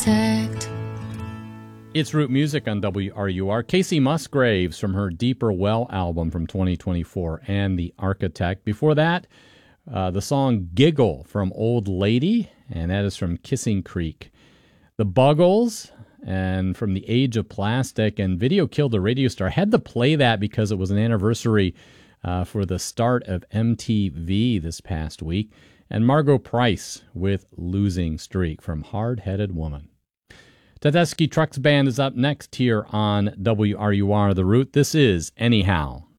It's Root Music on WRUR. Casey Musgraves from her Deeper Well album from 2024 and The Architect. Before that, the song Giggle from Old Lady, and that is from Kissing Creek. The Buggles, and from The Age of Plastic, and Video Killed a Radio Star. I had to play that because it was an anniversary for the start of MTV this past week. And Margo Price with Losing Streak from Hard Headed Woman. Tedeschi Trucks Band is up next here on WRUR The Root. This is Anyhow.